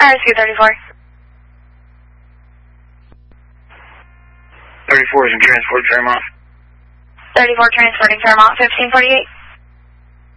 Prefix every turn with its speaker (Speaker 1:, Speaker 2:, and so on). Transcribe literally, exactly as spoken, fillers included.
Speaker 1: R S Q thirty-four.
Speaker 2: thirty-four is in transport, Fairmont.
Speaker 1: thirty-four transporting Fairmont, fifteen forty-eight.